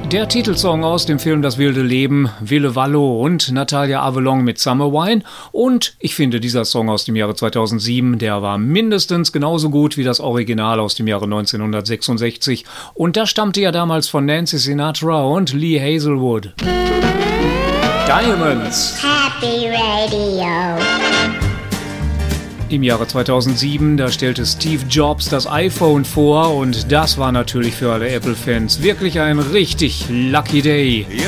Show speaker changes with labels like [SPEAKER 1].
[SPEAKER 1] Der Titelsong aus dem Film Das wilde Leben, Ville Valo und Natalia Avalon mit Summer Wine. Und ich finde, dieser Song aus dem Jahre 2007, der war mindestens genauso gut wie das Original aus dem Jahre 1966. Und das stammte ja damals von Nancy Sinatra und Lee Hazelwood. Diamonds.
[SPEAKER 2] Happy Radio.
[SPEAKER 1] Im Jahre 2007, da stellte Steve Jobs das iPhone vor und das war natürlich für alle Apple-Fans wirklich ein richtig lucky day.